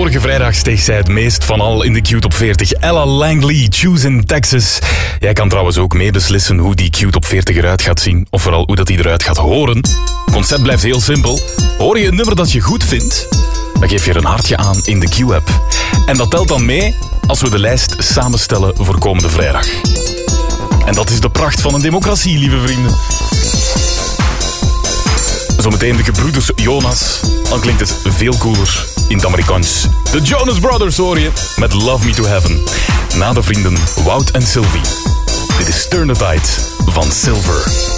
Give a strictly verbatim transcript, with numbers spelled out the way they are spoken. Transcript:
Vorige vrijdag steeg zij het meest van al in de Q-top veertig. Ella Langley, Choose in Texas. Jij kan trouwens ook meebeslissen hoe die Q-top veertig eruit gaat zien. Of vooral hoe dat die eruit gaat horen. Het concept blijft heel simpel. Hoor je een nummer dat je goed vindt, dan geef je er een hartje aan in de Q-app. En dat telt dan mee als we de lijst samenstellen voor komende vrijdag. En dat is de pracht van een democratie, lieve vrienden. Zometeen de gebroeders Jonas. Dan klinkt het veel cooler in het Amerikaans. De Jonas Brothers hoor je met Love Me to Heaven. Na de vrienden Wout en Sylvie. Dit is Turn the Tide van Silver.